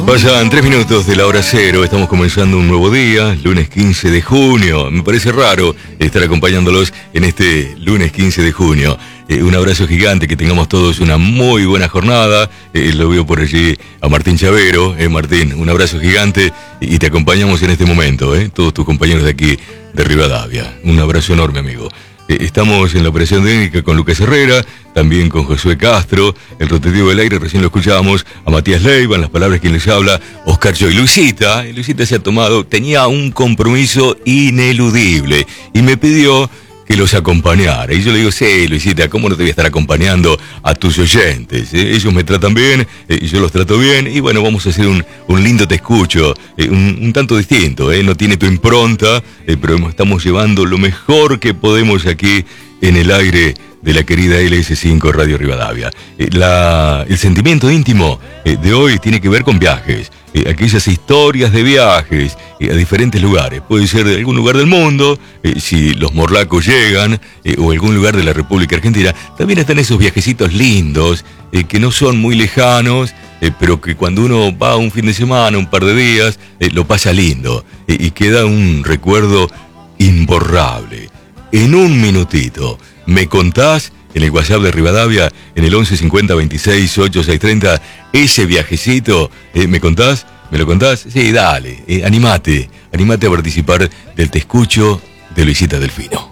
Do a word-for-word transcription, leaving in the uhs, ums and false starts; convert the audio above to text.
Pasan tres minutos de la hora cero, estamos comenzando un nuevo día, lunes quince de junio. Me parece raro estar acompañándolos en este lunes quince de junio. Eh, un abrazo gigante, que tengamos todos una muy buena jornada. Eh, lo veo por allí a Martín Chavero. Eh, Martín, un abrazo gigante y te acompañamos en este momento, eh, todos tus compañeros de aquí de Rivadavia. Un abrazo enorme, amigo. Estamos en la operación técnica con Lucas Herrera, también con Josué Castro, el rotativo del aire, recién lo escuchábamos, a Matías Leiva, en las palabras quien les habla, Oscar Joy. Luisita, Luisita se ha tomado, tenía un compromiso ineludible y me pidió que los acompañara. Y yo le digo, sí, Luisita, ¿cómo no te voy a estar acompañando a tus oyentes? ¿Eh? Ellos me tratan bien, eh, yo los trato bien, y bueno, vamos a hacer un, un lindo te escucho, eh, un, un tanto distinto, ¿eh? No tiene tu impronta, eh, pero estamos llevando lo mejor que podemos aquí en el aire de la querida L S cinco Radio Rivadavia. Eh, la, el sentimiento íntimo eh, de hoy tiene que ver con viajes, eh, aquellas historias de viajes eh, a diferentes lugares. Puede ser de algún lugar del mundo, eh, si los morlacos llegan, eh, o algún lugar de la República Argentina. También están esos viajecitos lindos, eh, que no son muy lejanos, eh, pero que cuando uno va un fin de semana, un par de días, eh, lo pasa lindo, eh, y queda un recuerdo imborrable. En un minutito, ¿me contás en el WhatsApp de Rivadavia, en el once cincuenta veintiséis ochenta y seis treinta, ese viajecito? Eh, ¿Me contás? ¿Me lo contás? Sí, dale, eh, animate, animate a participar del Te Escucho de Luisita Delfino.